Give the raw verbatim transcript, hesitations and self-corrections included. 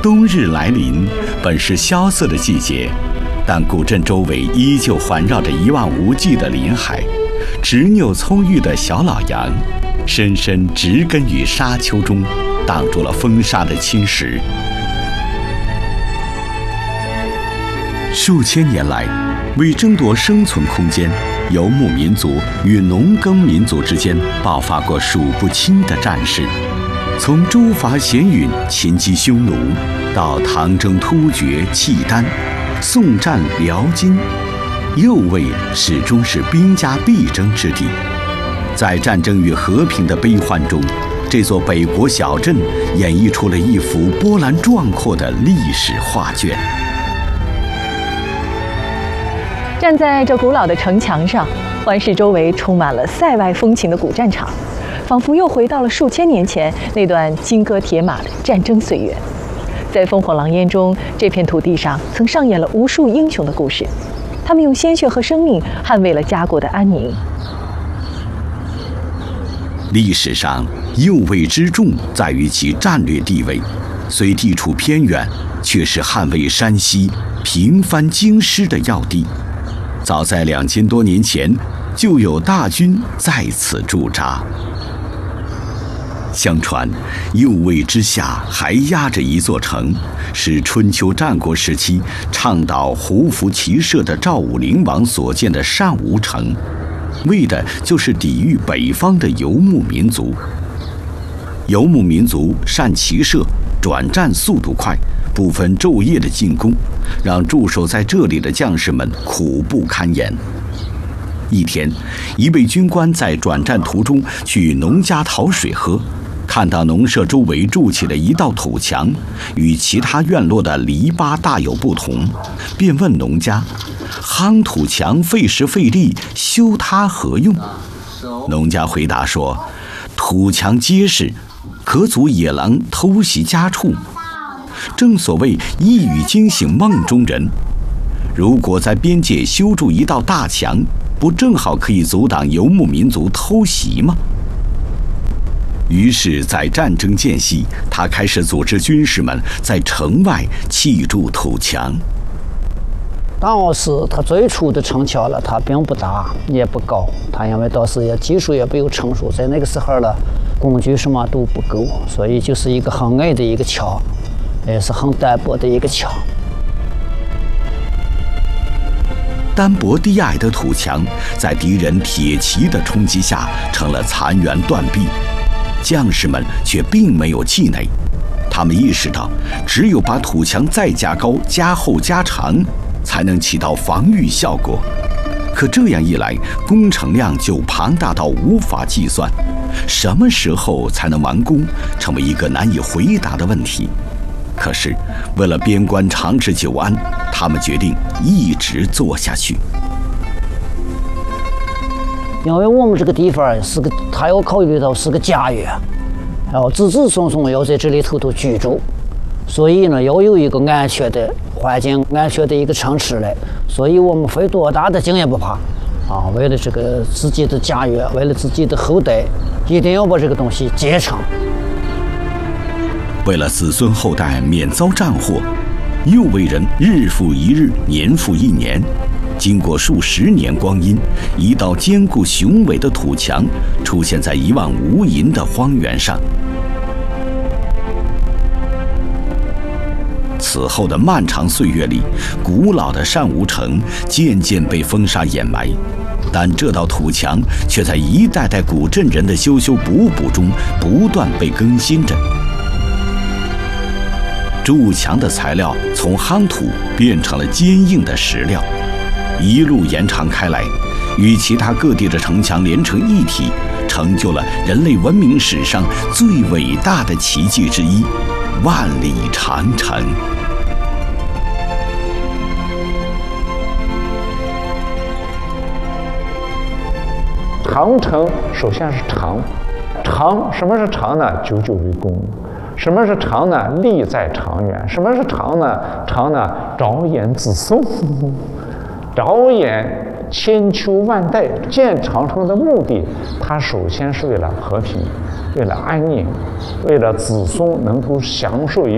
冬日来临，本是萧瑟的季节，但古镇周围依旧环绕着一望无际的林海，执拗葱郁的小老杨，深深植根于沙丘中，挡住了风沙的侵蚀。数千年来，为争夺生存空间，游牧民族与农耕民族之间爆发过数不清的战事。从诸伐咸允、秦击匈奴，到唐征突厥、契丹，宋战辽金，右卫始终是兵家必争之地。在战争与和平的悲欢中，这座北国小镇演绎出了一幅波澜壮阔的历史画卷。 站在这古老的城墙上，环视周围充满了塞外风情的古战场，仿佛又回到了数千年前那段金戈铁马的战争岁月。在烽火狼烟中，这片土地上曾上演了无数英雄的故事，他们用鲜血和生命捍卫了家国的安宁。 历史上，右卫之重在于其战略地位，虽地处偏远，却是捍卫山西、平藩京师的要地。早在两千多年前，就有大军在此驻扎。相传，右卫之下还压着一座城，是春秋战国时期倡导胡服骑射的赵武灵王所建的单吴城，为的就是抵御北方的游牧民族。游牧民族善骑射，转战速度快，不分昼夜的进攻，让驻守在这里的将士们苦不堪言。一天，一位军官在转战途中去农家讨水喝，看到农舍周围筑起了一道土墙，与其他院落的篱笆大有不同，便问农家：“夯土墙费时费力，修它何用？”农家回答说：“土墙结实，可阻野狼偷袭家畜。正所谓一语惊醒梦中人，如果在边界修筑一道大墙，不正好可以阻挡游牧民族偷袭吗？”于是，在战争间隙，他开始组织军士们在城外砌筑土墙。 当时他最初的城墙了，它并不大，也不高，他因为当时也技术也没有成熟，在那个时候了，工具什么都不够，所以就是一个很矮的一个墙，也是很单薄的一个墙。 单薄低矮的土墙，在敌人铁骑的冲击下，成了残垣断壁。将士们却并没有气馁，他们意识到，只有把土墙再加高、加厚、加长，才能起到防御效果。可这样一来，工程量就庞大到无法计算，什么时候才能完工，成为一个难以回答的问题。可是，为了边关长治久安，他们决定一直做下去。 因为我们这个地方是个，他要考虑到是个家园，然后子子孙孙要在这里头头居住，所以呢，要有一个安全的环境、安全的一个城池来，所以我们费多大的劲也不怕啊！为了这个自己的家园，为了自己的后代，一定要把这个东西结成。 为了子孙后代免遭战祸，右卫人日复一日，年复一年。经过数十年光阴，一道坚固雄伟的土墙出现在一望无垠的荒原上。此后的漫长岁月里，古老的单吴城渐渐被风沙掩埋，但这道土墙却在一代代古镇人的修修补补中不断被更新着。筑墙的材料从夯土变成了坚硬的石料，一路延长开来，与其他各地的城墙连成一体，成就了人类文明史上最伟大的奇迹之一——万里长城。 长城首先是长，长什么是长呢？久久为功。什么是长呢？利在长远。什么是长呢？长呢？着眼子孙。着眼千秋万代。建长城的目的，它首先是为了和平，为了安宁，为了子孙能够享受一